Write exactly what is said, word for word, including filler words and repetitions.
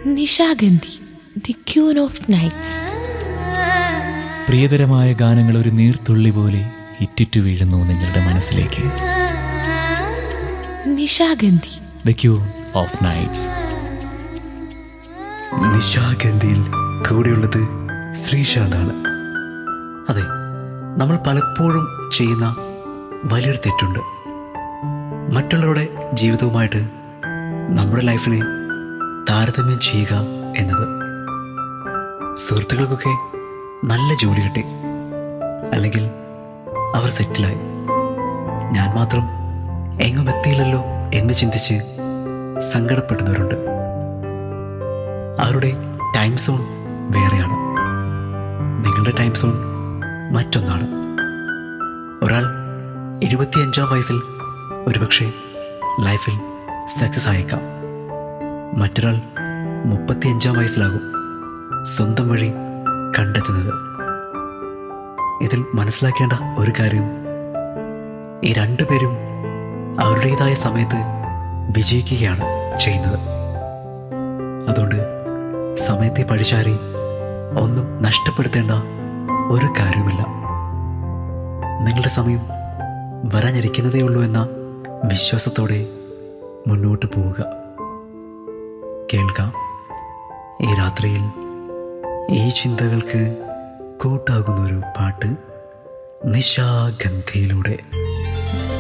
Nishagandhi, the queen of nights. പ്രിയതരമായ ഗാനങ്ങൾ ഒരു നീർത്തുള്ളി പോലെ ഇറ്റിറ്റു വീഴുന്നു നിങ്ങളുടെ മനസ്സിലേക്ക്. Nishagandhi, the queen of nights. നിശാഗന്ധിയിൽ കൂടെയുള്ളത് ശ്രീശാന്താണ്. അതെ, നമ്മൾ പലപ്പോഴും ചെയ്യുന്ന വലിയൊരു തെറ്റുണ്ട്. മറ്റുള്ളവരുടെ ജീവിതവുമായിട്ട് നമ്മുടെ ലൈഫിനെ താരതമ്യം ചെയ്യുക എന്നത്. സുഹൃത്തുക്കൾക്കൊക്കെ നല്ല ജോലി കിട്ടി, അല്ലെങ്കിൽ അവർ സെറ്റിലായി, ഞാൻ മാത്രം എങ്ങും എത്തിയില്ലല്ലോ എന്ന് ചിന്തിച്ച് സങ്കടപ്പെടുന്നവരുണ്ട്. അവരുടെ ടൈം സോൺ വേറെയാണ്, നിങ്ങളുടെ ടൈം സോൺ മറ്റൊന്നാണ്. ഒരാൾ ഇരുപത്തിയഞ്ചാം വയസ്സിൽ ഒരുപക്ഷെ ലൈഫിൽ സക്സസ് ആയേക്കാം. മറ്റൊരാൾ മുപ്പത്തിയഞ്ചാം വയസ്സിലാകും സ്വന്തം വഴി കണ്ടെത്തുന്നത്. ഇതിൽ മനസ്സിലാക്കേണ്ട ഒരു കാര്യം, ഈ രണ്ടുപേരും അവരുടേതായ സമയത്ത് വിജയിക്കുകയാണ് ചെയ്യുന്നത്. അതുകൊണ്ട് സമയത്തെ പഴിചാരി ഒന്നും നഷ്ടപ്പെടുത്തേണ്ട ഒരു കാര്യവുമില്ല. നിങ്ങളുടെ സമയം വരാനിരിക്കുന്നതേ ഉള്ളൂ എന്ന വിശ്വാസത്തോടെ മുന്നോട്ട് പോവുക. കേൾക്കാം ഈ രാത്രിയിൽ ഈ ചിന്തകൾക്ക് കൂട്ടാകുന്നൊരു പാട്ട് നിശാഗന്ധിയിലൂടെ.